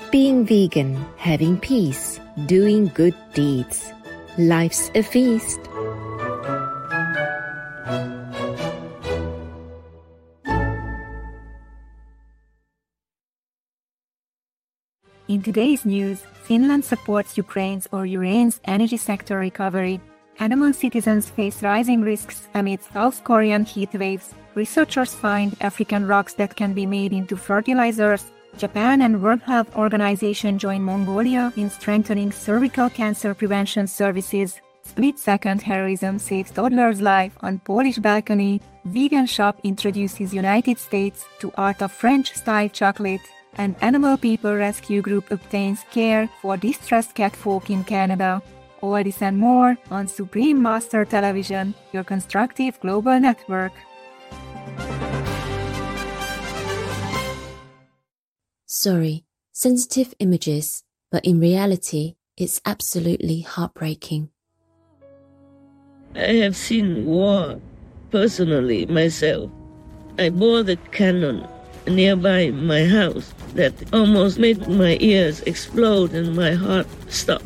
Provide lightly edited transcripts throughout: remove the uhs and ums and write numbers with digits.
Being vegan, having peace, doing good deeds. Life's a feast. In today's news, Finland supports Ukraine's energy sector recovery. Animal citizens face rising risks amid South Korean heat waves. Researchers find African rocks that can be made into fertilizers. Japan and World Health Organization join Mongolia in strengthening cervical cancer prevention services. Split-second heroism saves toddler's life on Polish balcony. Vegan shop introduces United States to art of French-style chocolate. And Animal People Rescue Group obtains care for distressed catfolk in Canada. All this and more on Supreme Master Television, your constructive global network. Sorry, sensitive images, but in reality, it's absolutely heartbreaking. I have seen war personally myself. I bore the cannon nearby my house that almost made my ears explode and my heart stop.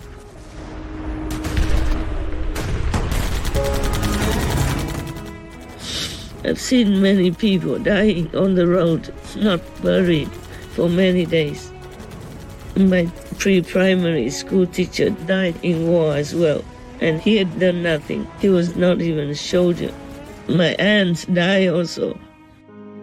I've seen many people dying on the road, not buried for many days. My pre-primary school teacher died in war as well, and he had done nothing. He was not even a soldier. My aunt died also.